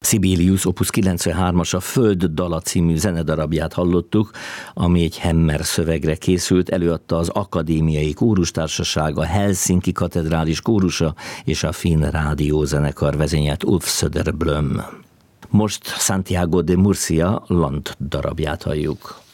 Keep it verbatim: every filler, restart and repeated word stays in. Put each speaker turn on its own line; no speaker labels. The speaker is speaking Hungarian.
Sibelius opus kilencvenhármas, a Föld dala című zenedarabját hallottuk, ami egy Hemmer szövegre készült, előadta az Akadémiai Kórustársaság, a Helsinki Katedrális Kórusa és a Finn Rádiózenekar vezényelt Ulf Söderblom. Most Santiago de Murcia Land darabját halljuk.